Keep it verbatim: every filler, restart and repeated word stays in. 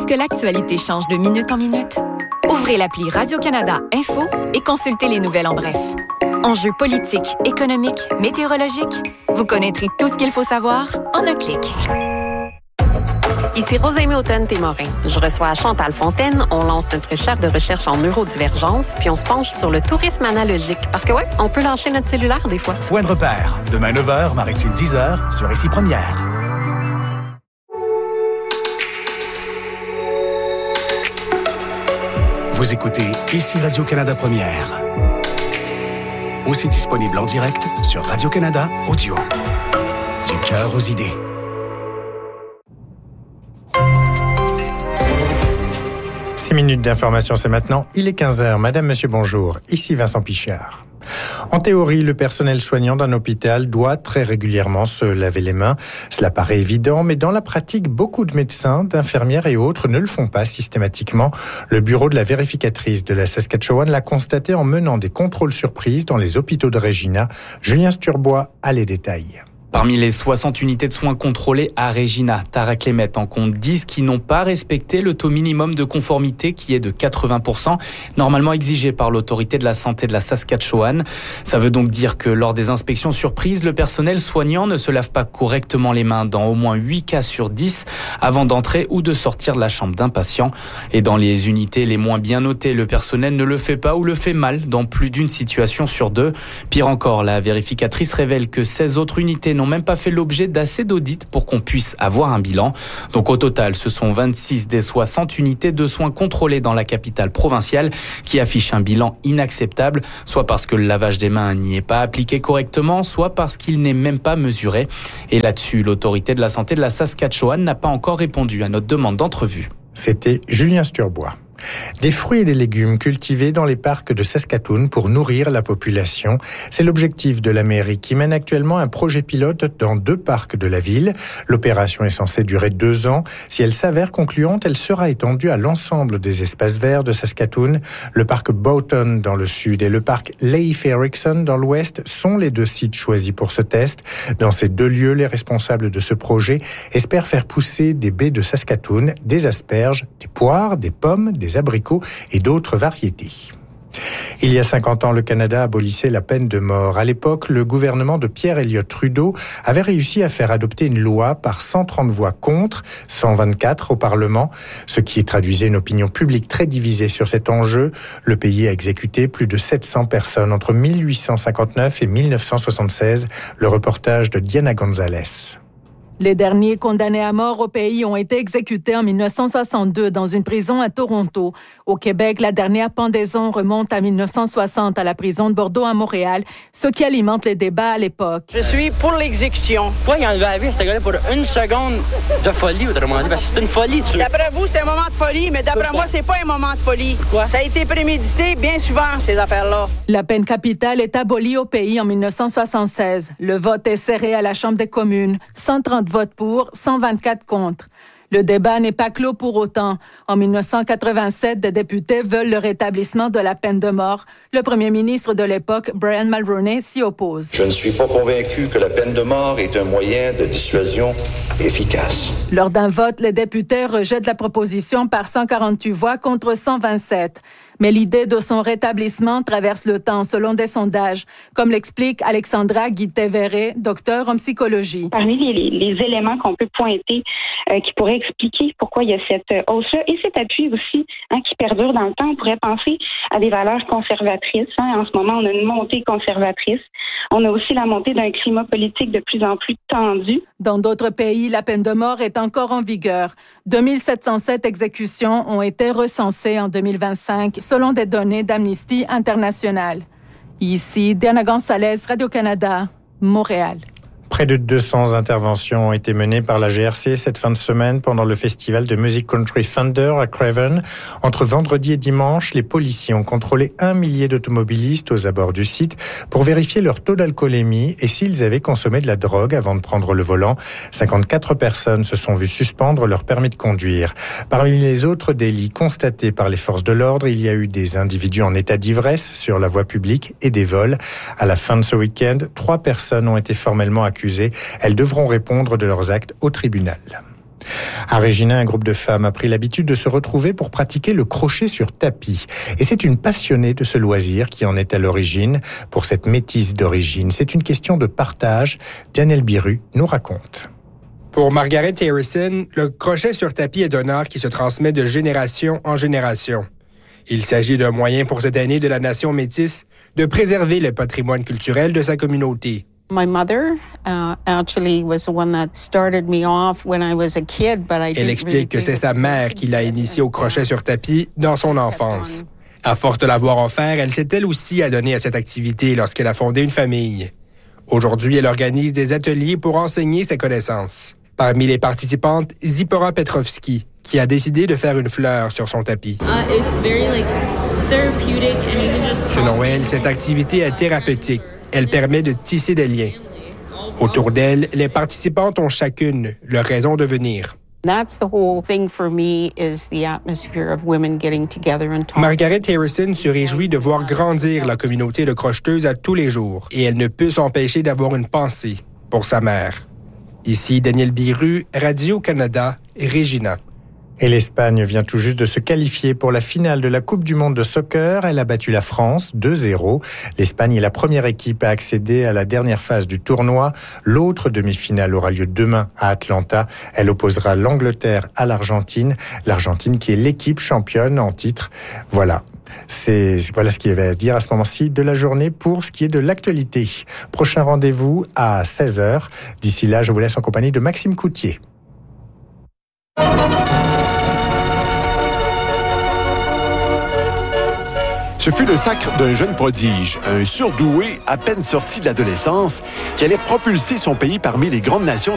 que l'actualité change de minute en minute? Ouvrez l'appli Radio-Canada Info et consultez les nouvelles en bref. Enjeux politiques, économiques, météorologiques, vous connaîtrez tout ce qu'il faut savoir en un clic. Ici Rosalie Hautain-Témorin. Je reçois Chantal Fontaine. On lance notre chaire de recherche en neurodivergence, puis on se penche sur le tourisme analogique. Parce que ouais, on peut lâcher notre cellulaire des fois. Point de repère. Demain neuf heures, Maritime dix heures, sur Ici Première. Vous écoutez Ici Radio-Canada Première. Aussi disponible en direct sur Radio-Canada Audio. Du cœur aux idées. Six minutes d'information, c'est maintenant. Il est quinze heures. Madame, monsieur, bonjour. Ici Vincent Pichard. En théorie, le personnel soignant d'un hôpital doit très régulièrement se laver les mains. Cela paraît évident, mais dans la pratique, beaucoup de médecins, d'infirmières et autres ne le font pas systématiquement. Le bureau de la vérificatrice de la Saskatchewan l'a constaté en menant des contrôles surprises dans les hôpitaux de Regina. Julien Sturbois a les détails. Parmi les soixante unités de soins contrôlées à Regina, Tara Clémet en compte dix qui n'ont pas respecté le taux minimum de conformité qui est de quatre-vingts pour cent, normalement exigé par l'autorité de la santé de la Saskatchewan. Ça veut donc dire que lors des inspections surprises, le personnel soignant ne se lave pas correctement les mains dans au moins huit cas sur dix avant d'entrer ou de sortir de la chambre d'un patient. Et dans les unités les moins bien notées, le personnel ne le fait pas ou le fait mal dans plus d'une situation sur deux. Pire encore, la vérificatrice révèle que seize autres unités n'ont même pas fait l'objet d'assez d'audits pour qu'on puisse avoir un bilan. Donc au total, ce sont vingt-six des soixante unités de soins contrôlées dans la capitale provinciale qui affichent un bilan inacceptable, soit parce que le lavage des mains n'y est pas appliqué correctement, soit parce qu'il n'est même pas mesuré. Et là-dessus, l'autorité de la santé de la Saskatchewan n'a pas encore répondu à notre demande d'entrevue. C'était Julien Sturbois. Des fruits et des légumes cultivés dans les parcs de Saskatoon pour nourrir la population. C'est l'objectif de la mairie qui mène actuellement un projet pilote dans deux parcs de la ville. L'opération est censée durer deux ans. Si elle s'avère concluante, elle sera étendue à l'ensemble des espaces verts de Saskatoon. Le parc Bowton dans le sud et le parc Leif Erikson dans l'ouest sont les deux sites choisis pour ce test. Dans ces deux lieux, les responsables de ce projet espèrent faire pousser des baies de Saskatoon, des asperges, des poires, des pommes, des abricots et d'autres variétés. Il y a cinquante ans, le Canada abolissait la peine de mort. À l'époque, le gouvernement de Pierre Elliott Trudeau avait réussi à faire adopter une loi par cent trente voix contre, cent vingt-quatre au Parlement, ce qui traduisait une opinion publique très divisée sur cet enjeu. Le pays a exécuté plus de sept cents personnes entre mille huit cent cinquante-neuf et mille neuf cent soixante-seize. Le reportage de Diana Gonzalez. Les derniers condamnés à mort au pays ont été exécutés en mille neuf cent soixante-deux dans une prison à Toronto. Au Québec, la dernière pendaison remonte à mille neuf cent soixante à la prison de Bordeaux à Montréal, ce qui alimente les débats à l'époque. Je suis pour l'exécution. Pourquoi il a enlevé la vie, ce gars-là, pour une seconde de folie, autrement dit? Parce que c'est une folie. Tu... D'après vous, c'est un moment de folie, mais d'après moi, c'est pas un moment de folie. Quoi? Ça a été prémédité bien souvent, ces affaires-là. La peine capitale est abolie au pays en mille neuf cent soixante-seize. Le vote est serré à la Chambre des communes. cent trente votes pour, cent vingt-quatre contre. Le débat n'est pas clos pour autant. En mille neuf cent quatre-vingt-sept, des députés veulent le rétablissement de la peine de mort. Le premier ministre de l'époque, Brian Mulroney, s'y oppose. Je ne suis pas convaincu que la peine de mort est un moyen de dissuasion efficace. Lors d'un vote, les députés rejettent la proposition par cent quarante-huit voix contre cent vingt-sept. Mais l'idée de son rétablissement traverse le temps, selon des sondages, comme l'explique Alexandra Guité-Verret, docteure en psychologie. Parmi les, les éléments qu'on peut pointer euh, qui pourraient expliquer pourquoi il y a cette hausse-là et cet appui aussi hein, qui perdure dans le temps, on pourrait penser à des valeurs conservatrices. Hein. En ce moment, on a une montée conservatrice. On a aussi la montée d'un climat politique de plus en plus tendu. Dans d'autres pays, la peine de mort est encore en vigueur. deux mille sept cent sept exécutions ont été recensées en deux mille vingt-cinq, selon des données d'Amnesty International. Ici, Diana Gonzalez, Radio-Canada, Montréal. Près de deux cents interventions ont été menées par la G R C cette fin de semaine pendant le festival de musique country Thunder à Craven. Entre vendredi et dimanche, les policiers ont contrôlé un millier d'automobilistes aux abords du site pour vérifier leur taux d'alcoolémie et s'ils avaient consommé de la drogue avant de prendre le volant. cinquante-quatre personnes se sont vues suspendre leur permis de conduire. Parmi les autres délits constatés par les forces de l'ordre, il y a eu des individus en état d'ivresse sur la voie publique et des vols. À la fin de ce week-end, trois personnes ont été formellement accusées. Elles devront répondre de leurs actes au tribunal. À Regina, un groupe de femmes a pris l'habitude de se retrouver pour pratiquer le crochet sur tapis. Et c'est une passionnée de ce loisir qui en est à l'origine. Pour cette métisse d'origine, c'est une question de partage. Daniel Biru nous raconte. Pour Margaret Harrison, le crochet sur tapis est un art qui se transmet de génération en génération. Il s'agit d'un moyen pour cette aînée de la nation métisse de préserver le patrimoine culturel de sa communauté. My mother uh, actually was the one that started me off when I was a kid, but I Elle explique que c'est sa mère qui l'a initiée au crochet sur tapis dans son enfance. À force de la voir en faire, elle s'est elle aussi adonnée à cette activité lorsqu'elle a fondé une famille. Aujourd'hui, elle organise des ateliers pour enseigner ses connaissances. Parmi les participantes, Zipporah Petrovski, qui a décidé de faire une fleur sur son tapis. Uh, it's very, like, therapeutic and you can just... Selon elle, cette activité est thérapeutique. Elle permet de tisser des liens. Autour d'elle, les participantes ont chacune leur raison de venir. That's the whole thing for me is the atmosphere of women getting together and talking. Margaret Harrison se réjouit de voir grandir la communauté de crocheteuses à tous les jours et elle ne peut s'empêcher d'avoir une pensée pour sa mère. Ici Daniel Biru, Radio-Canada, Regina. Et l'Espagne vient tout juste de se qualifier pour la finale de la Coupe du monde de soccer. Elle a battu la France deux zéro. L'Espagne est la première équipe à accéder à la dernière phase du tournoi. L'autre demi-finale aura lieu demain à Atlanta. Elle opposera l'Angleterre à l'Argentine. L'Argentine qui est l'équipe championne en titre. Voilà. C'est, voilà ce qu'il y avait à dire à ce moment-ci de la journée pour ce qui est de l'actualité. Prochain rendez-vous à seize heures. D'ici là, je vous laisse en compagnie de Maxime Coutier. Ce fut le sacre d'un jeune prodige, un surdoué à peine sorti de l'adolescence, qui allait propulser son pays parmi les grandes nations